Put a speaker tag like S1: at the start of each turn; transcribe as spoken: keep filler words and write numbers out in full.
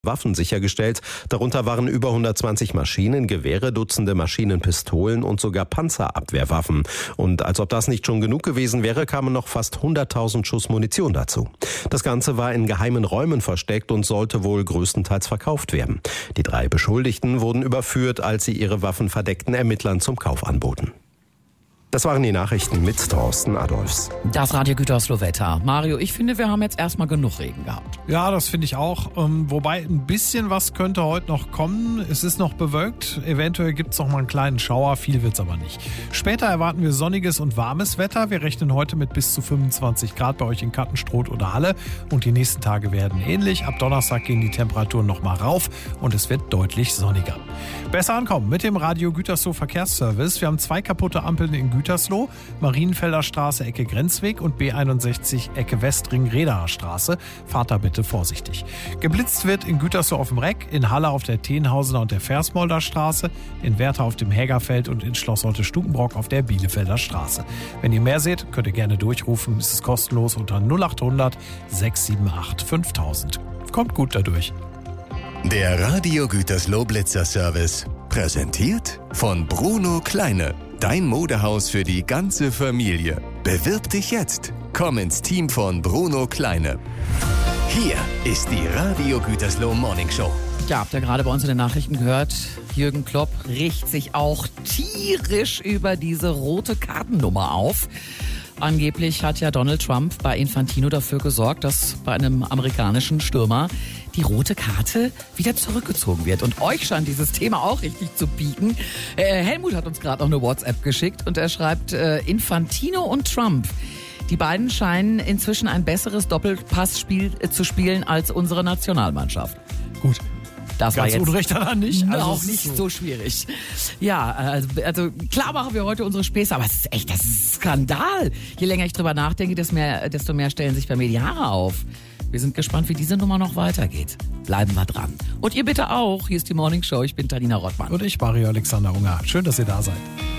S1: Waffen sichergestellt. Darunter waren über hundertzwanzig Maschinengewehre, Dutzende Maschinenpistolen und sogar Panzerabwehrwaffen. Und als ob das nicht schon genug gewesen wäre, kamen noch fast hunderttausend Schuss Munition dazu. Das Ganze war in geheimen Räumen versteckt und sollte wohl größtenteils verkauft werden. Die drei Beschuldigten wurden überführt, als sie ihre Waffen verdeckten Ermittlern zum Kauf anboten. Das waren die Nachrichten mit Thorsten Adolfs.
S2: Das Radio Gütersloh Wetter. Mario, ich finde, wir haben jetzt erstmal genug Regen gehabt.
S3: Ja, das finde ich auch. Ähm, wobei ein bisschen was könnte heute noch kommen. Es ist noch bewölkt. Eventuell gibt es noch mal einen kleinen Schauer. Viel wird es aber nicht. Später erwarten wir sonniges und warmes Wetter. Wir rechnen heute mit bis zu fünfundzwanzig Grad bei euch in Kattenstroth oder Halle. Und die nächsten Tage werden ähnlich. Ab Donnerstag gehen die Temperaturen noch mal rauf und es wird deutlich sonniger. Besser ankommen mit dem Radio Gütersloh Verkehrsservice. Wir haben zwei kaputte Ampeln in Gütersloh. Marienfelder Straße, Ecke Grenzweg und B einundsechzig, Ecke Westring, Redaer Straße. Fahrt da bitte vorsichtig. Geblitzt wird in Gütersloh auf dem Reck, in Halle auf der Tenhausener und der Versmolder Straße, in Werther auf dem Hägerfeld und in Schloss Holte-Stukenbrock auf der Bielefelder Straße. Wenn ihr mehr seht, könnt ihr gerne durchrufen. Es ist kostenlos unter null acht hundert sechs sieben acht fünftausend. Kommt gut dadurch.
S4: Der Radio Gütersloh Blitzer Service. Präsentiert von Bruno Kleine. Dein Modehaus für die ganze Familie. Bewirb dich jetzt. Komm ins Team von Bruno Kleine. Hier ist die Radio Gütersloh Morning Show.
S2: Ja, habt ihr gerade bei uns in den Nachrichten gehört, Jürgen Klopp regt sich auch tierisch über diese rote Kartennummer auf. Angeblich hat ja Donald Trump bei Infantino dafür gesorgt, dass bei einem amerikanischen Stürmer die rote Karte wieder zurückgezogen wird. Und euch scheint dieses Thema auch richtig zu pieken. Äh, Helmut hat uns gerade noch eine WhatsApp geschickt und er schreibt, äh, Infantino und Trump. Die beiden scheinen inzwischen ein besseres Doppelpassspiel äh, zu spielen als unsere Nationalmannschaft.
S3: Gut.
S2: Das war
S3: Ganz
S2: jetzt
S3: unrecht daran nicht. Also
S2: auch nicht so. so schwierig. Ja, also, also klar machen wir heute unsere Späße, aber es ist echt, das ist Skandal. Je länger ich drüber nachdenke, desto mehr, desto mehr stellen sich bei mir die Haare auf. Wir sind gespannt, wie diese Nummer noch weitergeht. Bleiben wir dran. Und ihr bitte auch. Hier ist die Morning Show. Ich bin Tanina Rottmann.
S3: Und ich, Mario Alexander Unger. Schön, dass ihr da seid.